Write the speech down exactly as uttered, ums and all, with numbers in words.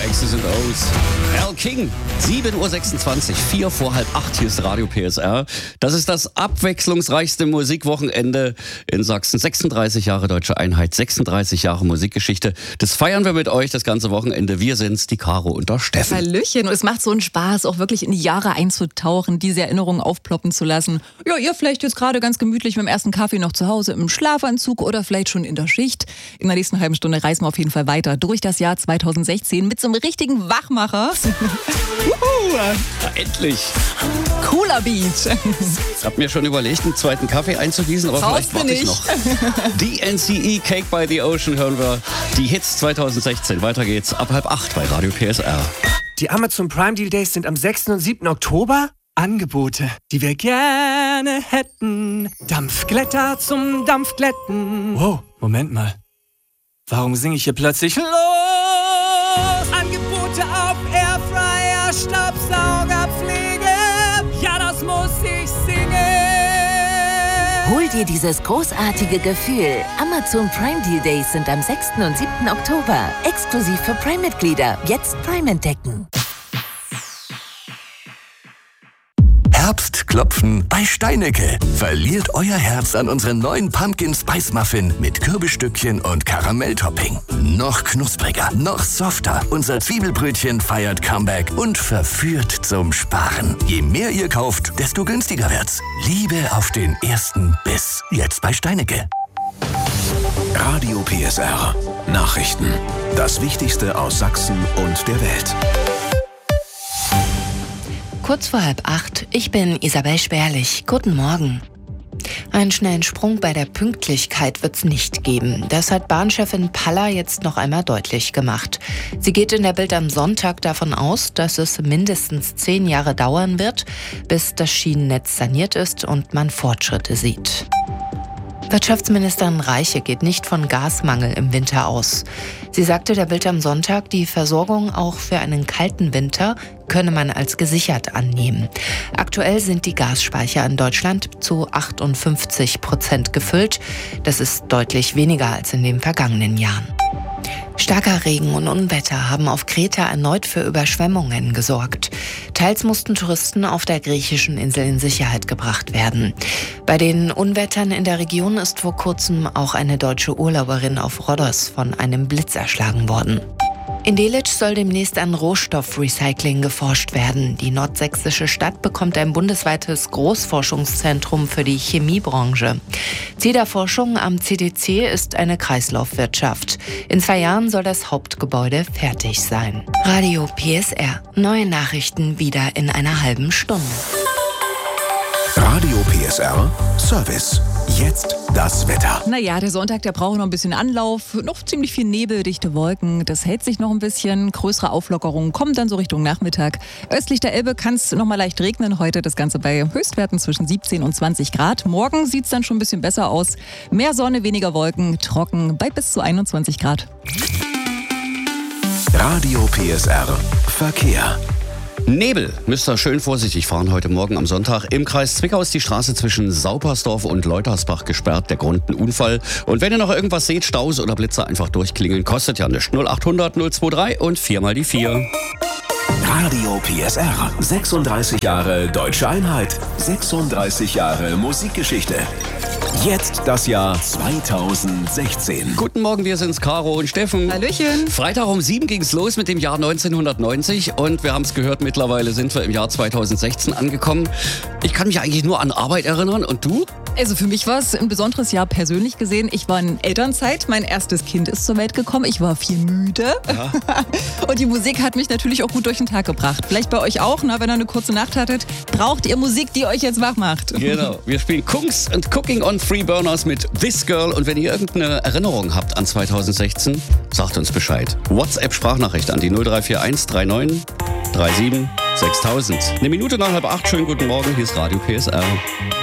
X's und O's. Al King, sieben Uhr sechsundzwanzig, vier vor halb acht, hier ist Radio P S R. Das ist das abwechslungsreichste Musikwochenende in Sachsen. sechsunddreißig Jahre Deutsche Einheit, sechsunddreißig Jahre Musikgeschichte. Das feiern wir mit euch das ganze Wochenende. Wir sind's, die Caro und der Steffen. Hallöchen, und es macht so einen Spaß, auch wirklich in die Jahre einzutauchen, diese Erinnerungen aufploppen zu lassen. Ja, ihr vielleicht jetzt gerade ganz gemütlich mit dem ersten Kaffee noch zu Hause im Schlafanzug oder vielleicht schon in der Schicht. In der nächsten halben Stunde reisen wir auf jeden Fall weiter durch das Jahr zweitausendsechzehn mit so einem richtigen Wachmacher. Ja, endlich. Cooler Beat. Ich habe mir schon überlegt, einen zweiten Kaffee einzugießen, aber Brauchst vielleicht warte ich noch. D N C E, Cake by the Ocean hören wir. Die Hits zweitausendsechzehn. Weiter geht's ab halb acht bei Radio P S R. Die Amazon Prime Deal Days sind am sechsten und siebten Oktober. Angebote, die wir gerne hätten. Dampfglätter zum Dampfglätten. Wow, Moment mal. Warum singe ich hier plötzlich los? Angebote auf Airfryer, Staubsaugerpflege. Ja, das muss ich singen. Hol dir dieses großartige Gefühl. Amazon Prime Deal Days sind am sechsten und siebten Oktober. Exklusiv für Prime-Mitglieder. Jetzt Prime entdecken. Herbstklopfen bei Steinecke. Verliert euer Herz an unseren neuen Pumpkin Spice Muffin mit Kürbisstückchen und Karamelltopping. Noch knuspriger, noch softer. Unser Zwiebelbrötchen feiert Comeback und verführt zum Sparen. Je mehr ihr kauft, desto günstiger wird's. Liebe auf den ersten Biss. Jetzt bei Steinecke. Radio P S R. Nachrichten. Das Wichtigste aus Sachsen und der Welt. Kurz vor halb acht, ich bin Isabel Sperlich. Guten Morgen. Einen schnellen Sprung bei der Pünktlichkeit wird's nicht geben. Das hat Bahnchefin Paller jetzt noch einmal deutlich gemacht. Sie geht in der Bild am Sonntag davon aus, dass es mindestens zehn Jahre dauern wird, bis das Schienennetz saniert ist und man Fortschritte sieht. Wirtschaftsministerin Reiche geht nicht von Gasmangel im Winter aus. Sie sagte der Bild am Sonntag, die Versorgung auch für einen kalten Winter könne man als gesichert annehmen. Aktuell sind die Gasspeicher in Deutschland zu achtundfünfzig Prozent gefüllt. Das ist deutlich weniger als in den vergangenen Jahren. Starker Regen und Unwetter haben auf Kreta erneut für Überschwemmungen gesorgt. Teils mussten Touristen auf der griechischen Insel in Sicherheit gebracht werden. Bei den Unwettern in der Region ist vor kurzem auch eine deutsche Urlauberin auf Rhodos von einem Blitz erschlagen worden. In Delitzsch soll demnächst an Rohstoffrecycling geforscht werden. Die nordsächsische Stadt bekommt ein bundesweites Großforschungszentrum für die Chemiebranche. Ziel der Forschung am C D C ist eine Kreislaufwirtschaft. In zwei Jahren soll das Hauptgebäude fertig sein. Radio P S R. Neue Nachrichten wieder in einer halben Stunde. Radio P S R Service. Jetzt das Wetter. Naja, der Sonntag, der braucht noch ein bisschen Anlauf. Noch ziemlich viel Nebel, dichte Wolken. Das hält sich noch ein bisschen. Größere Auflockerungen kommen dann so Richtung Nachmittag. Östlich der Elbe kann es noch mal leicht regnen heute. Das Ganze bei Höchstwerten zwischen siebzehn und zwanzig Grad. Morgen sieht es dann schon ein bisschen besser aus. Mehr Sonne, weniger Wolken, trocken bei bis zu einundzwanzig Grad. Radio P S R Verkehr. Nebel. Müsst ihr schön vorsichtig fahren heute Morgen am Sonntag. Im Kreis Zwickau ist die Straße zwischen Saupersdorf und Leutersbach gesperrt. Der Grund ein Unfall. Und wenn ihr noch irgendwas seht, Staus oder Blitzer, einfach durchklingeln. Kostet ja nichts. null achthundert null dreiundzwanzig und vier mal die vier. Radio P S R. sechsunddreißig Jahre Deutsche Einheit. sechsunddreißig Jahre Musikgeschichte. Jetzt das Jahr zweitausendsechzehn. Guten Morgen, wir sind's, Caro und Steffen. Hallöchen. Freitag um sieben ging's los mit dem Jahr neunzehnhundertneunzig und wir haben es gehört, mittlerweile sind wir im Jahr zweitausendsechzehn angekommen. Ich kann mich eigentlich nur an Arbeit erinnern und du? Also für mich war es ein besonderes Jahr persönlich gesehen. Ich war in Elternzeit, mein erstes Kind ist zur Welt gekommen, ich war viel müde. Ja. Und die Musik hat mich natürlich auch gut durch den Tag gebracht. Vielleicht bei euch auch, na, wenn ihr eine kurze Nacht hattet, braucht ihr Musik, die euch jetzt wach macht. Genau, wir spielen Kungs and Cooking on Three Burners mit This Girl und wenn ihr irgendeine Erinnerung habt an zweitausendsechzehn, sagt uns Bescheid. WhatsApp-Sprachnachricht an die null drei vier eins drei neun drei sieben sechstausend. Eine Minute nach halb acht, schönen guten Morgen, hier ist Radio P S R.